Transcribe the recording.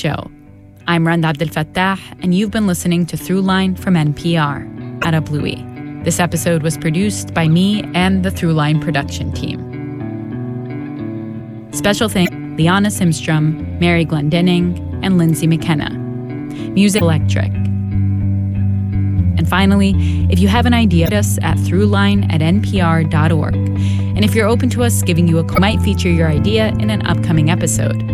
show. I'm Rand Abdel Fattah, and you've been listening to Throughline from NPR at Bluey. This episode was produced by me and the Throughline production team. Special thanks to Liana Simstrom, Mary Glendinning, and Lindsay McKenna. Music Electric. And finally, if you have an idea, us at throughline@npr.org. And if you're open to us giving you a call, might feature your idea in an upcoming episode.